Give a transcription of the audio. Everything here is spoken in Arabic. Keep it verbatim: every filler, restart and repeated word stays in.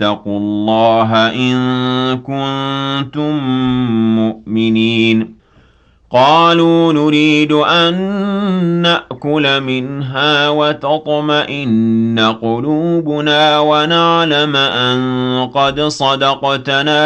واتقوا الله إن كنتم مؤمنين قالوا نريد أن نأكل منها وتطمئن قلوبنا ونعلم أن قد صدقتنا